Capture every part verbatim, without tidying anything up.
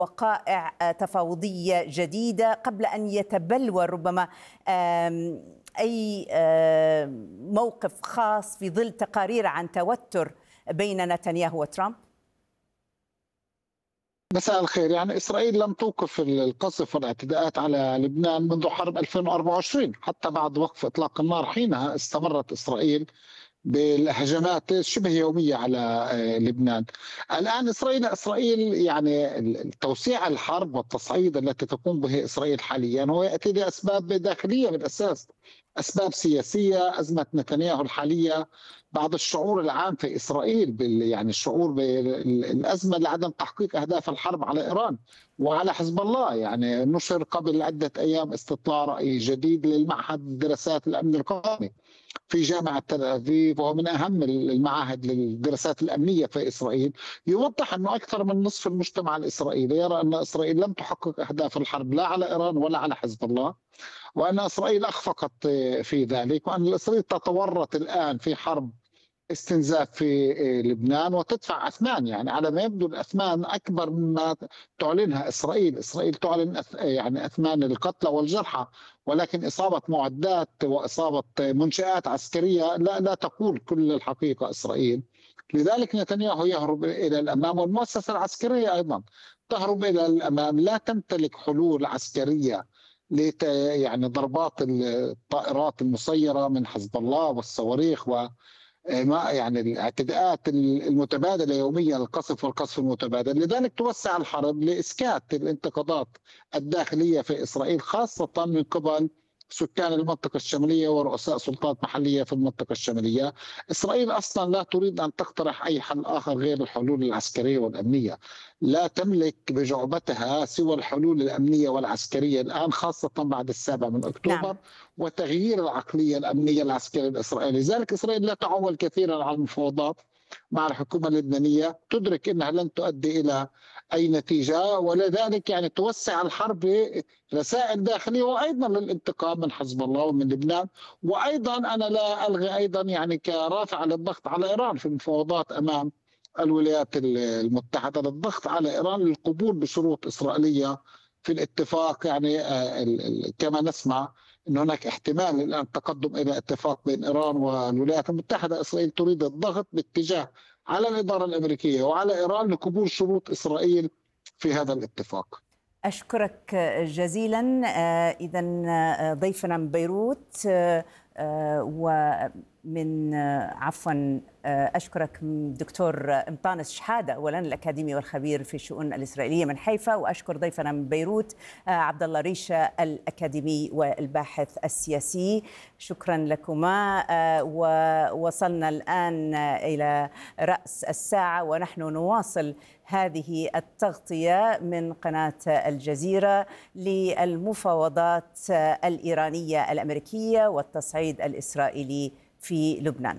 وقائع تفاوضية جديدة قبل أن يتبلور ربما أي موقف خاص في ظل تقارير عن توتر بين نتنياهو وترامب؟ مساء الخير. يعني إسرائيل لم توقف القصف والاعتداءات على لبنان منذ حرب ألفين وأربعة وعشرين، حتى بعد وقف إطلاق النار. حينها استمرت إسرائيل بالهجمات شبه يومية على لبنان. الآن إسرائيل إسرائيل يعني توسيع الحرب والتصعيد التي تقوم به إسرائيل حاليا هو يأتي لأسباب داخلية بالأساس، أسباب سياسية. أزمة نتنياهو الحالية بعد الشعور العام في إسرائيل بال يعني الشعور بالأزمة لعدم تحقيق أهداف الحرب على إيران وعلى حزب الله. يعني نشر قبل عدة أيام استطلاع رأي جديد للمعهد دراسات الأمن القومي في جامعة تل أبيب، وهو من أهم المعاهد للدراسات الأمنية في إسرائيل، يوضح أنه أكثر من نصف المجتمع الإسرائيلي يرى أن إسرائيل لم تحقق أهداف الحرب لا على إيران ولا على حزب الله، وأن إسرائيل أخفقت في ذلك، وأن إسرائيل تتورط الآن في حرب استنزاف في لبنان وتدفع أثمان. يعني على ما يبدو الأثمان أكبر مما تعلنها إسرائيل. إسرائيل تعلن يعني أثمان القتلى والجرحى، ولكن إصابة معدات وإصابة منشآت عسكرية لا لا تقول كل الحقيقة إسرائيل. لذلك نتنياهو يهرب إلى الأمام، والمؤسسة العسكرية أيضا تهرب إلى الأمام، لا تمتلك حلول عسكرية لت يعني ضربات الطائرات المسيرة من حزب الله والصواريخ و ما يعني الاعتداءات المتبادله يوميا، القصف والقصف المتبادل. لذلك توسع الحرب لاسكات الانتقادات الداخليه في اسرائيل، خاصه من قبل سكان المنطقه الشماليه ورؤساء سلطات محليه في المنطقه الشماليه. اسرائيل اصلا لا تريد ان تقترح اي حل اخر غير الحلول العسكريه والامنيه، لا تملك بجعبتها سوى الحلول الامنيه والعسكريه الان، خاصه بعد السابع من اكتوبر. نعم. وتغيير العقليه الامنيه العسكريه الاسرائيليه. لذلك اسرائيل لا تعول كثيرا على المفاوضات مع الحكومه اللبنانيه، تدرك انها لن تؤدي الى اي نتيجه، ولذلك يعني توسع الحرب برسائل داخليه وايضا للانتقام من حزب الله ومن لبنان. وايضا انا لا الغي ايضا يعني كرافع للضغط على ايران في المفاوضات امام الولايات المتحده، للضغط على ايران للقبول بشروط اسرائيليه في الاتفاق. يعني كما نسمع ان هناك احتمال الان التقدم الى اتفاق بين ايران والولايات المتحده. اسرائيل تريد الضغط باتجاه على الاداره الامريكيه وعلى ايران لقبول شروط اسرائيل في هذا الاتفاق. أشكرك جزيلا. إذا ضيفنا من بيروت، ومن عفوا أشكرك دكتور إمطانس شحادة، أولا الأكاديمي والخبير في الشؤون الإسرائيلية من حيفا، وأشكر ضيفنا من بيروت عبد الله ريشة الأكاديمي والباحث السياسي. شكرا لكما. ووصلنا الآن إلى رأس الساعة ونحن نواصل هذه التغطية من قناة الجزيرة للمفاوضات الإيرانية الأمريكية والتصعيد الإسرائيلي في لبنان.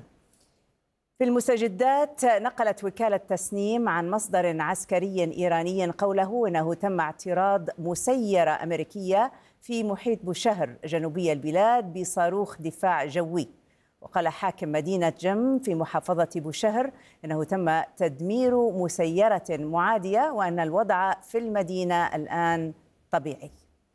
في المستجدات نقلت وكالة تسنيم عن مصدر عسكري إيراني قوله إنه تم اعتراض مسيرة أمريكية في محيط بوشهر جنوبي البلاد بصاروخ دفاع جوي. وقال حاكم مدينة جم في محافظة بوشهر إنه تم تدمير مسيرة معادية وأن الوضع في المدينة الآن طبيعي.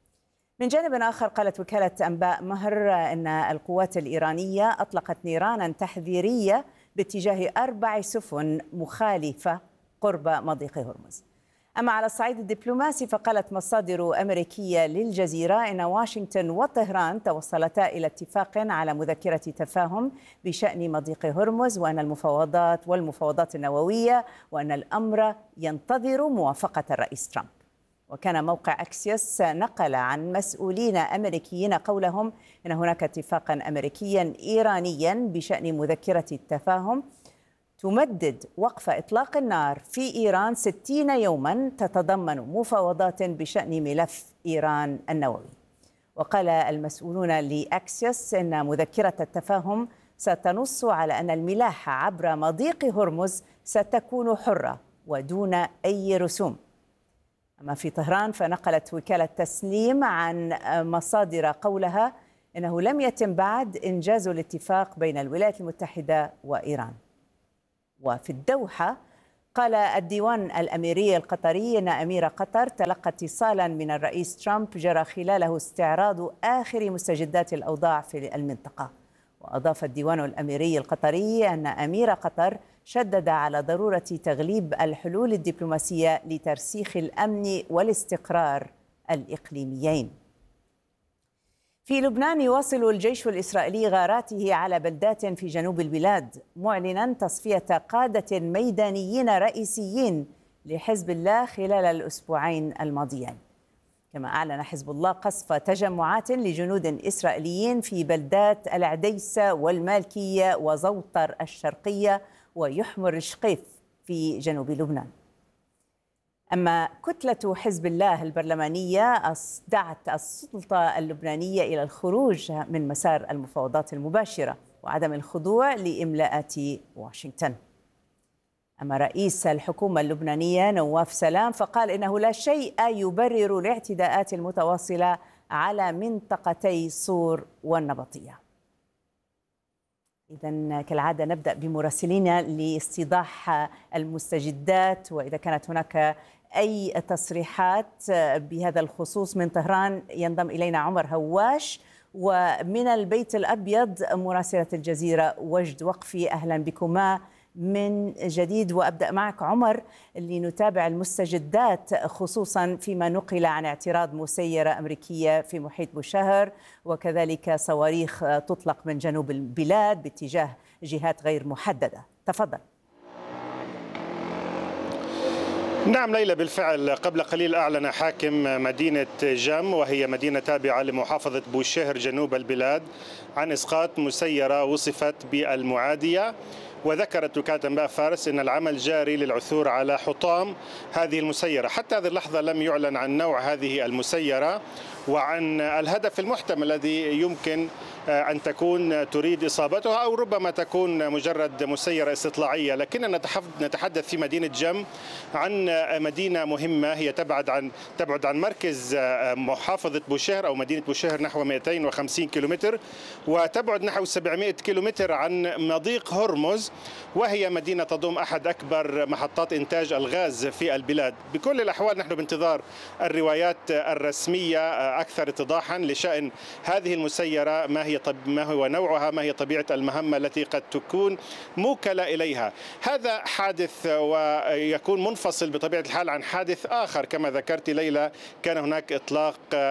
من جانب آخر قالت وكالة أنباء مهر أن القوات الإيرانية أطلقت نيرانا تحذيرية باتجاه أربع سفن مخالفة قرب مضيق هرمز. أما على الصعيد الدبلوماسي فقالت مصادر أمريكية للجزيرة إن واشنطن وطهران توصلتا إلى اتفاق على مذكرة تفاهم بشأن مضيق هرمز، وأن المفاوضات والمفاوضات النووية وأن الأمر ينتظر موافقة الرئيس ترامب. وكان موقع أكسيوس نقل عن مسؤولين أمريكيين قولهم إن هناك اتفاقا أمريكيا إيرانيا بشأن مذكرة التفاهم تمدد وقف إطلاق النار في إيران ستين يوما، تتضمن مفاوضات بشأن ملف إيران النووي. وقال المسؤولون لأكسيوس إن مذكرة التفاهم ستنص على أن الملاحة عبر مضيق هرمز ستكون حرة ودون أي رسوم. أما في طهران فنقلت وكالة تسنيم عن مصادر قولها إنه لم يتم بعد إنجاز الاتفاق بين الولايات المتحدة وإيران. وفي الدوحة قال الديوان الأميري القطري أن أمير قطر تلقى اتصالا من الرئيس ترامب جرى خلاله استعراض آخر مستجدات الأوضاع في المنطقة. وأضاف الديوان الأميري القطري أن أمير قطر شدد على ضرورة تغليب الحلول الدبلوماسية لترسيخ الأمن والاستقرار الإقليميين. في لبنان يواصل الجيش الإسرائيلي غاراته على بلدات في جنوب البلاد، معلنا تصفية قادة ميدانيين رئيسيين لحزب الله خلال الأسبوعين الماضيين. كما أعلن حزب الله قصف تجمعات لجنود إسرائيليين في بلدات العديسة والمالكية وزوطر الشرقية ويحمر الشقيف في جنوب لبنان. أما كتلة حزب الله البرلمانية دعت السلطة اللبنانية إلى الخروج من مسار المفاوضات المباشرة وعدم الخضوع لإملاءات واشنطن. أما رئيس الحكومة اللبنانية نواف سلام فقال إنه لا شيء يبرر الاعتداءات المتواصلة على منطقتي صور والنبطية. إذن كالعادة نبدأ بمراسلينا لاستيضاح المستجدات، وإذا كانت هناك أي تصريحات بهذا الخصوص من طهران ينضم إلينا عمر هواش، ومن البيت الأبيض مراسلة الجزيرة وجد وقفي. أهلا بكما من جديد، وأبدأ معك عمر لنتابع المستجدات خصوصا فيما نقل عن اعتراض مسيرة أمريكية في محيط بوشهر وكذلك صواريخ تطلق من جنوب البلاد باتجاه جهات غير محددة. تفضل. نعم ليلى، بالفعل قبل قليل أعلن حاكم مدينة جم وهي مدينة تابعة لمحافظة بوشهر جنوب البلاد عن إسقاط مسيرة وصفت بالمعادية، وذكرت وكالة أنباء فارس أن العمل جاري للعثور على حطام هذه المسيرة. حتى هذه اللحظة لم يعلن عن نوع هذه المسيرة وعن الهدف المحتمل الذي يمكن أن تكون تريد إصابتها، أو ربما تكون مجرد مسيرة استطلاعية. لكننا نتحدث في مدينة جم عن مدينة مهمة، هي تبعد عن تبعد عن مركز محافظة بوشهر أو مدينة بوشهر نحو مئتين وخمسين كيلومتر، وتبعد نحو سبعمئة كيلومتر عن مضيق هرمز، وهي مدينة تضم أحد أكبر محطات إنتاج الغاز في البلاد. بكل الأحوال نحن بانتظار الروايات الرسمية أكثر اتضاحا لشأن هذه المسيرة، ما هي طب ما هو نوعها، ما هي طبيعة المهمة التي قد تكون موكلة إليها. هذا حادث ويكون منفصل بطبيعة الحال عن حادث آخر. كما ذكرت ليلى، كان هناك إطلاق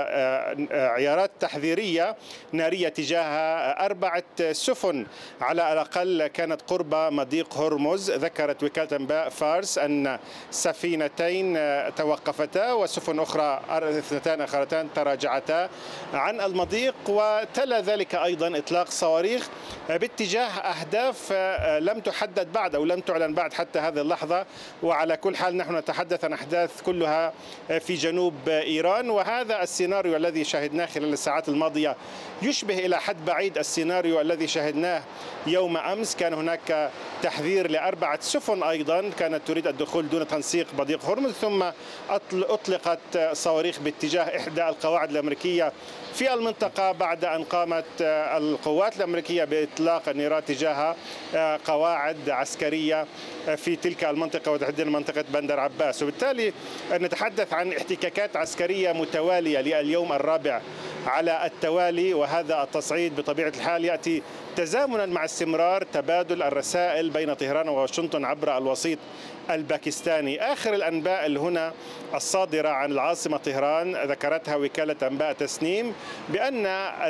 عيارات تحذيرية نارية تجاه أربعة سفن على الأقل كانت قرب مضيق هرمز. ذكرت وكالة أنباء فارس أن سفينتين توقفتا وسفن أخرى اثنتان أخرتان تراجعتا عن المضيق، وتلا ذلك أيضا إطلاق صواريخ باتجاه أهداف لم تحدد بعد أو لم تعلن بعد حتى هذه اللحظة. وعلى كل حال نحن نتحدث عن أحداث كلها في جنوب إيران، وهذا السيناريو الذي شاهدناه خلال الساعات الماضية يشبه إلى حد بعيد السيناريو الذي شاهدناه يوم أمس. كان هناك تحذير لأربعة سفن أيضا كانت تريد الدخول دون تنسيق مضيق هرمز، ثم أطلقت صواريخ باتجاه إحدى القواعد الأمريكية في المنطقة بعد أن قامت القوات الأمريكية بإطلاق النيران تجاه قواعد عسكرية في تلك المنطقة وتحديدا منطقة بندر عباس. وبالتالي نتحدث عن احتكاكات عسكرية متوالية لليوم الرابع على التوالي، وهذا التصعيد بطبيعة الحال يأتي تزامنا مع استمرار تبادل الرسائل بين طهران وواشنطن عبر الوسيط الباكستاني. آخر الأنباء هنا الصادرة عن العاصمة طهران ذكرتها وكالة أنباء تسنيم بأن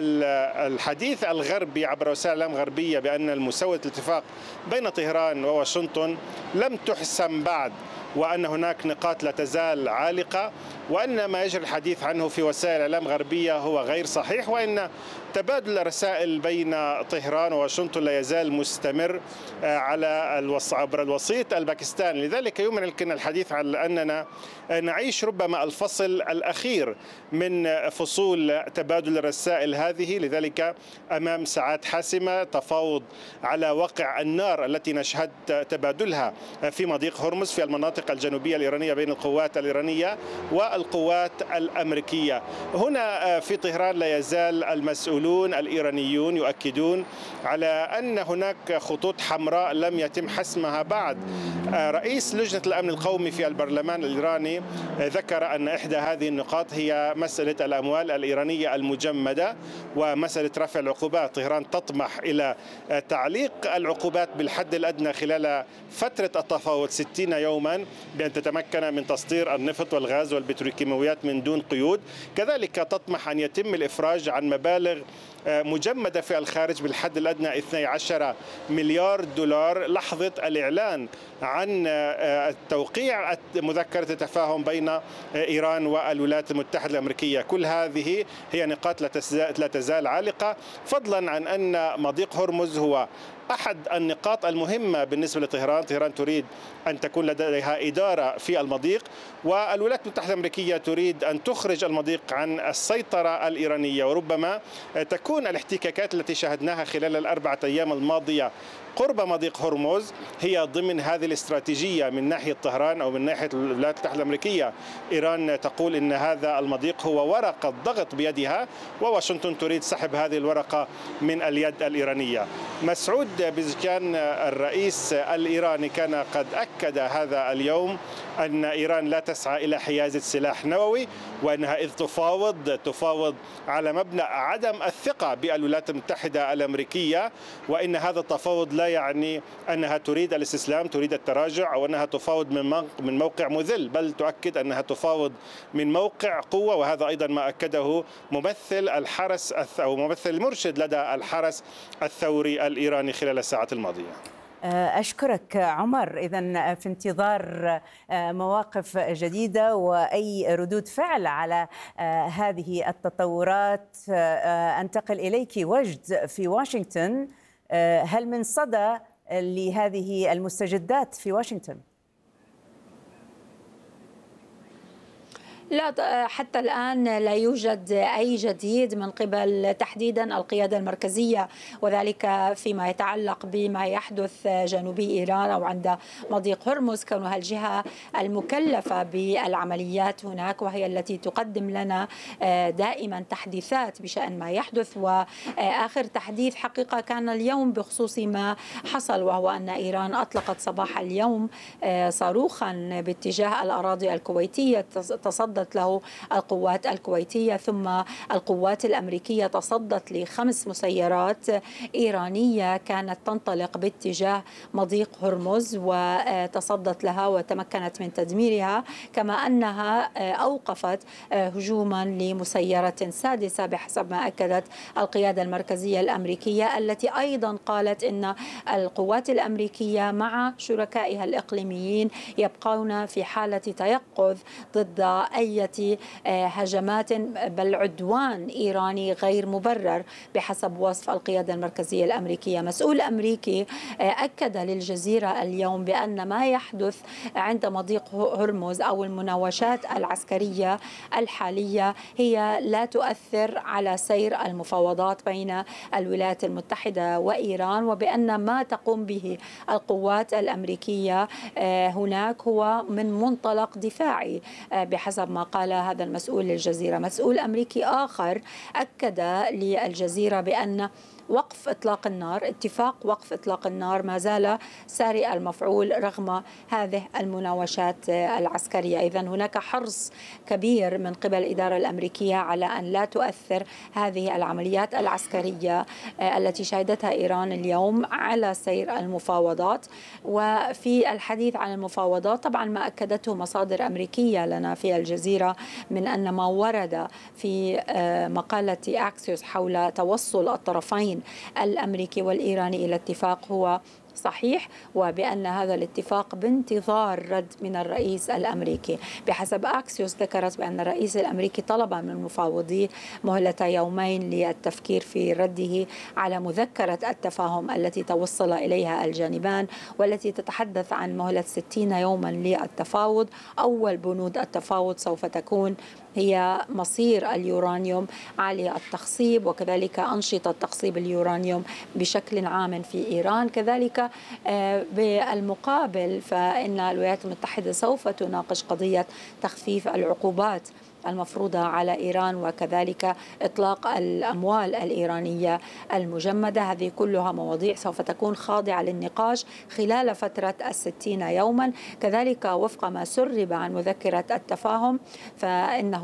الحديث الغربي عبر وسائل إعلام غربية بأن المسودة الاتفاق بين طهران وواشنطن لم تحسم بعد، وأن هناك نقاط لا تزال عالقة، وأن ما يجري الحديث عنه في وسائل إعلام غربية هو غير صحيح، وأن تبادل الرسائل بين طهران وواشنطن لا يزال مستمر على الوص... عبر الوسيط الباكستاني. لذلك يمكن الحديث عن أننا نعيش ربما الفصل الأخير من فصول تبادل الرسائل هذه، لذلك أمام ساعات حاسمة تفاوض على وقع النار التي نشهد تبادلها في مضيق هرمز في المناطق الجنوبية الإيرانية بين القوات الإيرانية والقوات الأمريكية. هنا في طهران لا يزال المسؤولون الإيرانيون يؤكدون على أن هناك خطوط حمراء لم يتم حسمها بعد. رئيس لجنة الأمن القومي في البرلمان الإيراني ذكر أن إحدى هذه النقاط هي مسألة الأموال الإيرانية المجمدة ومسألة رفع العقوبات. طهران تطمح إلى تعليق العقوبات بالحد الأدنى خلال فترة التفاوض ستين يوما بأن تتمكن من تصدير النفط والغاز والبتروكيماويات من دون قيود. كذلك تطمح أن يتم الإفراج عن مبالغ مجمدة في الخارج بالحد الأدنى اثني عشر مليار دولار لحظة الإعلان عن توقيع مذكرة التفاهم بين إيران والولايات المتحدة الأمريكية. كل هذه هي نقاط لا تزال عالقة، فضلا عن أن مضيق هرمز هو أحد النقاط المهمة بالنسبة لطهران. طهران تريد أن تكون لديها إدارة في المضيق، والولايات المتحدة الأمريكية تريد أن تخرج المضيق عن السيطرة الإيرانية. وربما تكون الاحتكاكات التي شاهدناها خلال الأربعة أيام الماضية قرب مضيق هرمز هي ضمن هذه الاستراتيجية من ناحية طهران أو من ناحية الولايات المتحدة الأمريكية. إيران تقول إن هذا المضيق هو ورقة ضغط بيدها، وواشنطن تريد سحب هذه الورقة من اليد الإيرانية. مسعود بزكان الرئيس الإيراني كان قد أكد هذا اليوم أن إيران لا تسعى إلى حيازة سلاح نووي، وأنها إذ تفاوض تفاوض على مبنى عدم الثقة بالولايات المتحدة الأمريكية، وإن هذا التفاوض لا يعني أنها تريد الاستسلام، تريد التراجع، أو أنها تفاوض من من موقع مذل، بل تؤكد أنها تفاوض من موقع قوة. وهذا أيضا ما أكده ممثل الحرس أو ممثل المرشد لدى الحرس الثوري الإيراني خلال الساعات الماضية. أشكرك عمر. إذن في انتظار مواقف جديدة وأي ردود فعل على هذه التطورات. أنتقل إليك وجد في واشنطن. هل من صدى لهذه المستجدات في واشنطن؟ لا، حتى الآن لا يوجد أي جديد من قبل تحديدا القيادة المركزية، وذلك فيما يتعلق بما يحدث جنوبي إيران أو عند مضيق هرمز، كونها الجهة المكلفة بالعمليات هناك، وهي التي تقدم لنا دائما تحديثات بشأن ما يحدث. وآخر تحديث حقيقة كان اليوم بخصوص ما حصل، وهو أن إيران أطلقت صباح اليوم صاروخا باتجاه الأراضي الكويتية تصدت له القوات الكويتية، ثم القوات الأمريكية تصدت لخمس مسيرات إيرانية كانت تنطلق باتجاه مضيق هرمز وتصدت لها وتمكنت من تدميرها، كما أنها أوقفت هجوما لمسيرة سادسة بحسب ما أكدت القيادة المركزية الأمريكية، التي أيضا قالت أن القوات الأمريكية مع شركائها الإقليميين يبقون في حالة تيقظ ضد أي هجمات بل عدوان إيراني غير مبرر بحسب وصف القيادة المركزية الأمريكية. مسؤول أمريكي أكد للجزيرة اليوم بأن ما يحدث عند مضيق هرمز أو المناوشات العسكرية الحالية هي لا تؤثر على سير المفاوضات بين الولايات المتحدة وإيران، وبأن ما تقوم به القوات الأمريكية هناك هو من منطلق دفاعي بحسب ما قال هذا المسؤول للجزيرة. مسؤول أمريكي آخر أكد للجزيرة بأن وقف إطلاق النار، اتفاق وقف إطلاق النار ما زال ساري المفعول رغم هذه المناوشات العسكرية. إذن هناك حرص كبير من قبل الإدارة الأمريكية على أن لا تؤثر هذه العمليات العسكرية التي شهدتها إيران اليوم على سير المفاوضات. وفي الحديث عن المفاوضات طبعا ما أكدته مصادر أمريكية لنا في الجزيرة من أن ما ورد في مقالة أكسيوس حول توصل الطرفين الأمريكي والإيراني إلى اتفاق هو صحيح، وبأن هذا الاتفاق بانتظار رد من الرئيس الأمريكي. بحسب أكسيوس ذكرت بأن الرئيس الأمريكي طلب من المفاوضين مهلة يومين للتفكير في رده على مذكرة التفاهم التي توصل إليها الجانبان، والتي تتحدث عن مهلة ستين يوما للتفاوض. أول بنود التفاوض سوف تكون هي مصير اليورانيوم عالي التخصيب، وكذلك أنشطة تخصيب اليورانيوم بشكل عام في إيران، كذلك ولكن بالمقابل فإن الولايات المتحدة سوف تناقش قضية تخفيف العقوبات المفروضة على إيران وكذلك إطلاق الأموال الإيرانية المجمدة. هذه كلها مواضيع سوف تكون خاضعة للنقاش خلال فترة الستين يوما. كذلك وفق ما سرب عن مذكرة التفاهم فإنه